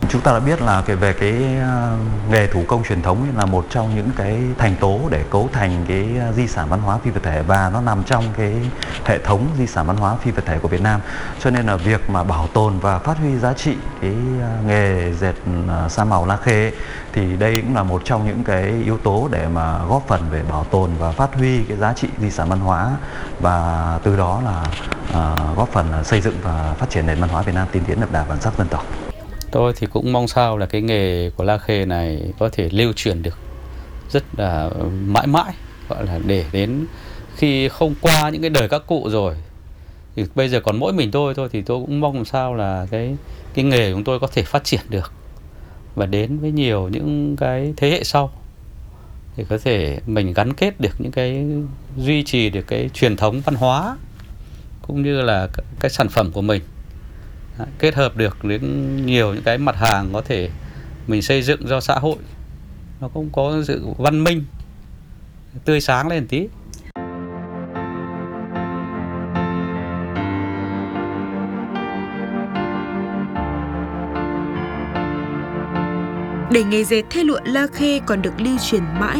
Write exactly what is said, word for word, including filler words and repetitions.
Chúng ta đã biết là cái về cái uh, nghề thủ công truyền thống là một trong những cái thành tố để cấu thành cái uh, di sản văn hóa phi vật thể, và nó nằm trong cái hệ thống di sản văn hóa phi vật thể của Việt Nam. Cho nên là việc mà bảo tồn và phát huy giá trị cái uh, nghề dệt uh, sa màu La Khê ấy, thì đây cũng là một trong những cái yếu tố để mà góp phần về bảo tồn và phát huy cái giá trị di sản văn hóa, và từ đó là uh, góp phần xây dựng và phát triển nền văn hóa Việt Nam tiên tiến đậm đà bản sắc dân tộc. Tôi thì cũng mong sao là cái nghề của La Khê này có thể lưu truyền được rất là mãi mãi, gọi là để đến khi không qua những cái đời các cụ rồi thì bây giờ còn mỗi mình tôi thôi, thì tôi cũng mong làm sao là cái cái nghề của chúng tôi có thể phát triển được và đến với nhiều những cái thế hệ sau, thì có thể mình gắn kết được những cái, duy trì được cái truyền thống văn hóa cũng như là cái sản phẩm của mình, kết hợp được đến nhiều những cái mặt hàng có thể mình xây dựng cho xã hội nó cũng có sự văn minh, tươi sáng lên tí. Để nghề dệt thêu lụa La Khê còn được lưu truyền mãi